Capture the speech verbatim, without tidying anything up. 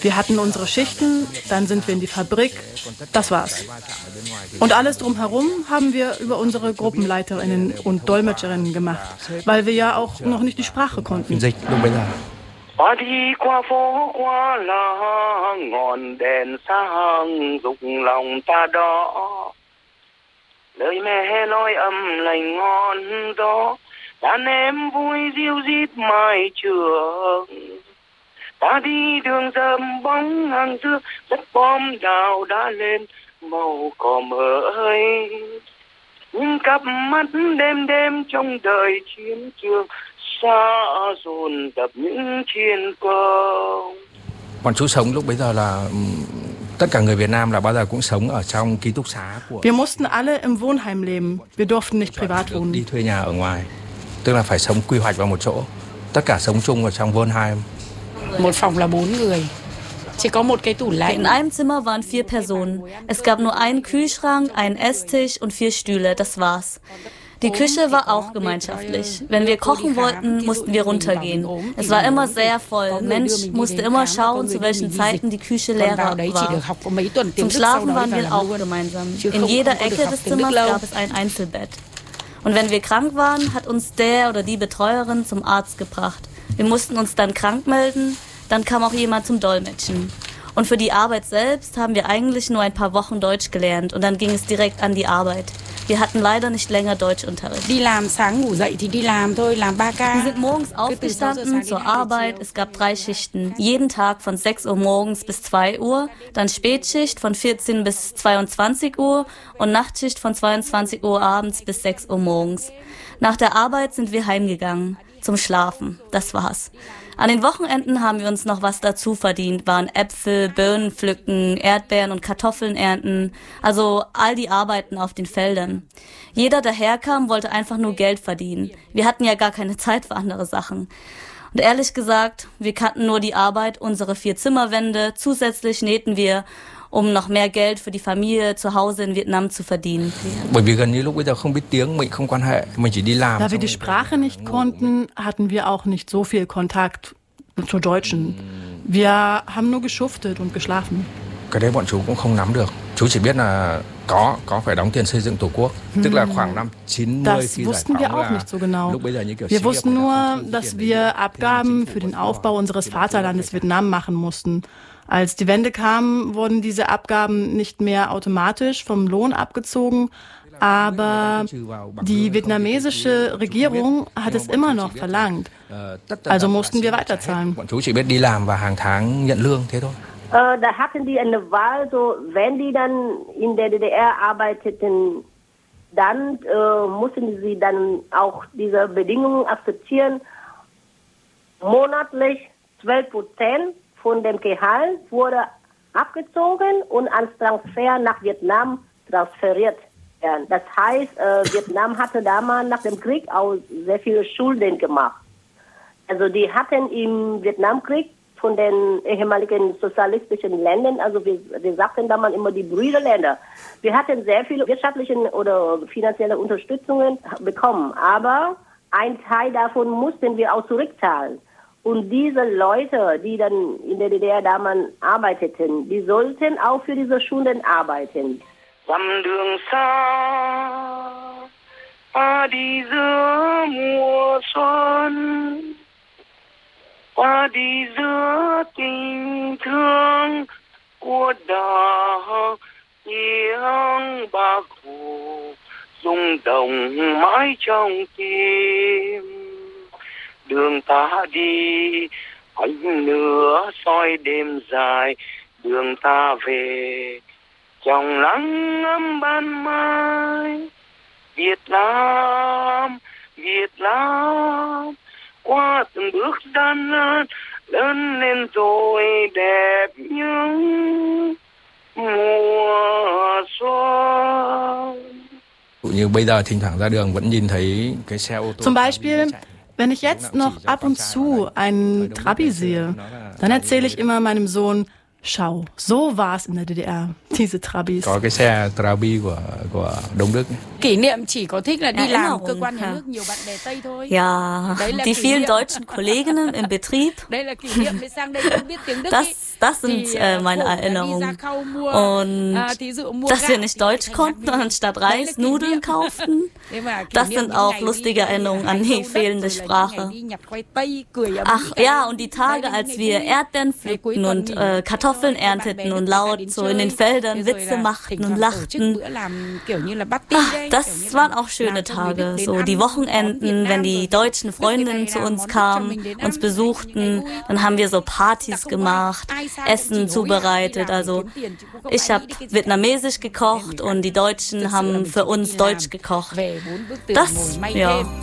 Wir hatten unsere Schichten, dann sind wir in die Fabrik, das war's. Und alles drumherum haben wir über unsere Gruppenleiterinnen und Dolmetscherinnen gemacht, weil wir ja auch noch nicht die Sprache konnten. Qua đi qua phố qua là ngọn đèn sáng rụng lòng ta đó, lời mẹ nói âm lành ngon gió, đàn em vui diêu dít mai trường. Ta đi đường rậm bóng hàng xưa, đất bom đào đã lên màu cỏ mới. Những cặp mắt đêm đêm trong đời chiến trường, xa dồn đập những chiến công. Bọn chú sống lúc bấy giờ là tất cả người Việt Nam là bao giờ cũng sống ở trong ký túc xá của. Wir mussten alle im Wohnheim leben. Wir durften nicht privat wohnen. Đi thuê nhà ở ngoài, tức là phải sống quy hoạch vào một chỗ. Tất cả sống chung ở trong Wohnheim. Một phòng là bốn người. Chỉ có một cái tủ lạnh. In einem Zimmer waren vier Personen. Es gab nur einen Kühlschrank, einen Esstisch und vier Stühle, das war's. Die Küche war auch gemeinschaftlich. Wenn wir kochen wollten, mussten wir runtergehen. Es war immer sehr voll. Mensch musste immer schauen, zu welchen Zeiten die Küche leerer war. Zum Schlafen waren wir auch gemeinsam. In jeder Ecke des Zimmers gab es ein Einzelbett. Und wenn wir krank waren, hat uns der oder die Betreuerin zum Arzt gebracht. Wir mussten uns dann krank melden, dann kam auch jemand zum Dolmetschen. Und für die Arbeit selbst haben wir eigentlich nur ein paar Wochen Deutsch gelernt und dann ging es direkt an die Arbeit. Wir hatten leider nicht länger Deutschunterricht. Wir sind morgens aufgestanden zur Arbeit. Es gab drei Schichten. Jeden Tag von sechs Uhr morgens bis zwei Uhr. Dann Spätschicht von vierzehn bis zweiundzwanzig Uhr und Nachtschicht von zweiundzwanzig Uhr abends bis sechs Uhr morgens. Nach der Arbeit sind wir heimgegangen. Zum Schlafen. Das war's. An den Wochenenden haben wir uns noch was dazu verdient, waren Äpfel, Birnen pflücken, Erdbeeren und Kartoffeln ernten, also all die Arbeiten auf den Feldern. Jeder, der herkam, wollte einfach nur Geld verdienen. Wir hatten ja gar keine Zeit für andere Sachen. Und ehrlich gesagt, wir kannten nur die Arbeit, unsere vier Zimmerwände, zusätzlich nähten wir, um noch mehr Geld für die Familie zu Hause in Vietnam zu verdienen. Da wir die Sprache nicht konnten, hatten wir auch nicht so viel Kontakt zu Deutschen. Wir haben nur geschuftet und geschlafen. Das wussten wir auch nicht so genau. Wir wussten nur, dass wir Abgaben für den Aufbau unseres Vaterlandes Vietnam machen mussten. Als die Wende kam, wurden diese Abgaben nicht mehr automatisch vom Lohn abgezogen, aber die vietnamesische Regierung hat es immer noch verlangt. Also mussten wir weiterzahlen. Äh, da hatten die eine Wahl, so wenn die dann in der D D R arbeiteten, dann äh, mussten sie dann auch diese Bedingungen akzeptieren. Monatlich zwölf Prozent von dem Gehalt wurde abgezogen und als Transfer nach Vietnam transferiert werden. Das heißt, äh, Vietnam hatte damals nach dem Krieg auch sehr viele Schulden gemacht. Also die hatten im Vietnamkrieg von den ehemaligen sozialistischen Ländern, also wir, wir sagten damals immer die Brüderländer. Wir hatten sehr viele wirtschaftliche oder finanzielle Unterstützungen bekommen, aber ein Teil davon mussten wir auch zurückzahlen. Und diese Leute, die dann in der D D R damals arbeiteten, die sollten auch für diese Schulden arbeiten. Dặm đường xa ta đi giữa mùa xuân, ta đi giữa tình thương của đời tiếng Bác Hồ rung động mãi trong tim. Đường ta đi ánh lửa soi đêm dài, đường ta về trong nắng ấm ban mai. Việt Nam, Việt Nam, qua từng bước gian nan lớn lên rồi đẹp những mùa xuân. Như bây giờ thỉnh thoảng ra đường vẫn nhìn thấy cái xe ô tô. Zum Beispiel, wenn ich jetzt noch ab und zu einen Trabi sehe, dann erzähle ich immer meinem Sohn, schau, so war es in der D D R, diese Trabis. Có cái xe Trabi của của Đông Đức. Kỷ niệm chỉ có thích là đi làm cơ quan nhà nước nhiều bạn bè Tây thôi. Ja, die vielen deutschen Kolleginnen im Betrieb. Das das sind äh, meine Erinnerungen. Und dass wir nicht Deutsch konnten und anstatt Reis Nudeln kauften, das sind auch lustige Erinnerungen an die fehlende Sprache. Ach ja, und die Tage, als wir Erdbeeren pflückten und äh, Kartoffeln ernteten und laut so in den Feldern Witze machten und lachten. Ach, das waren auch schöne Tage. So die Wochenenden, wenn die deutschen Freundinnen zu uns kamen, uns besuchten, dann haben wir so Partys gemacht, Essen zubereitet. Also ich habe vietnamesisch gekocht und die Deutschen haben für uns Deutsch gekocht. Das, ja.